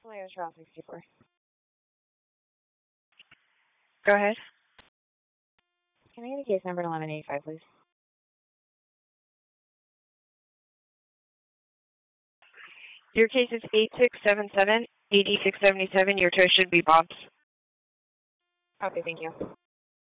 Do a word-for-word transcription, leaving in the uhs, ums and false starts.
familiar with Route sixty-four. Go ahead. Can I get a case number eleven eighty-five, please? Your case is eight six seven seven, eight six seven seven. Your tow should be Bob's. Okay, thank you.